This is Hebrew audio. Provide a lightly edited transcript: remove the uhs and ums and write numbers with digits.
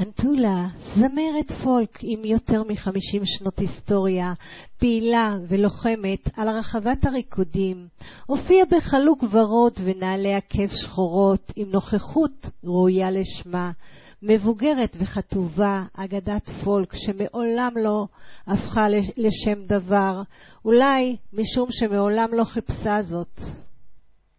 אנטולה, זמרת פולק עם יותר מ-50 שנות היסטוריה, פעילה ולוחמת על רחבת הריקודים, הופיעה בחלוק ורוד ונעלי עקב שחורות עם נוכחות ראויה לשמה, מבוגרת וכתובה, אגדת פולק שמעולם לא הפכה לשם דבר, אולי משום שמעולם לא חיפשה זאת.